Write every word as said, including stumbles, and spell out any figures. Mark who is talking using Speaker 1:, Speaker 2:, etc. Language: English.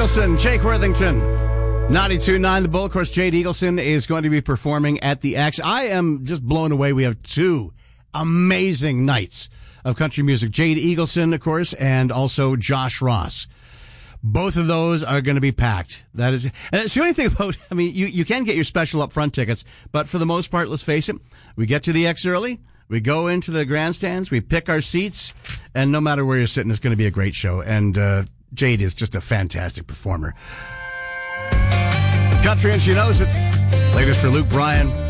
Speaker 1: Eagleson, Jake Worthington. ninety-two point nine The Bull. Of course, Jade Eagleson is going to be performing at the X. I am just blown away. We have two amazing nights of country music. Jade Eagleson, of course, and also Josh Ross. Both of those are going to be packed. That is, and it's the only thing about, I mean, you, you can get your special upfront tickets, but for the most part, let's face it, we get to the X early, we go into the grandstands, we pick our seats, and no matter where you're sitting, it's going to be a great show. And, uh, Jade is just a fantastic performer. Country, and she knows it. Latest for Luke Bryan.